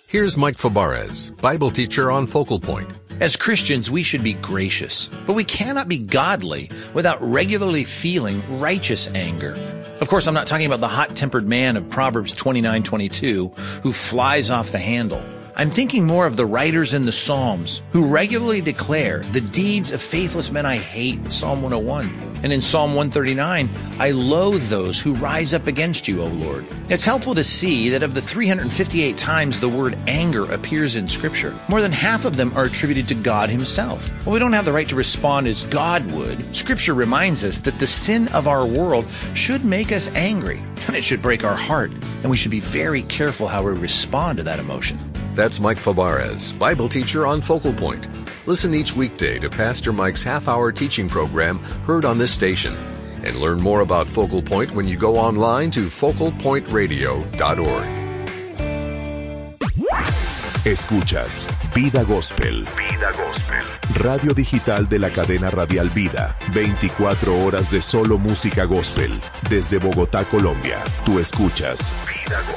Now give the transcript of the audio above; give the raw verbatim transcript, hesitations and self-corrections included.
Here's Mike Fabarez, Bible teacher on Focal Point. As Christians, we should be gracious, but we cannot be godly without regularly feeling righteous anger. Of course, I'm not talking about the hot-tempered man of Proverbs twenty-nine twenty-two who flies off the handle. I'm thinking more of the writers in the Psalms who regularly declare, the deeds of faithless men I hate, Psalm one oh one. And in Psalm one thirty-nine, I loathe those who rise up against you, O Lord. It's helpful to see that of the three hundred fifty-eight times the word anger appears in Scripture, more than half of them are attributed to God himself. While we don't have the right to respond as God would, Scripture reminds us that the sin of our world should make us angry, and it should break our heart, and we should be very careful how we respond to that emotion. That's Mike Fabarez, Bible teacher on Focal Point. Listen each weekday to Pastor Mike's half-hour teaching program heard on this station. And learn more about Focal Point when you go online to focal point radio dot org. Escuchas Vida Gospel. Vida Gospel. Radio digital de la cadena radial Vida. veinticuatro horas de solo música gospel. Desde Bogotá, Colombia. Tú escuchas Vida Gospel.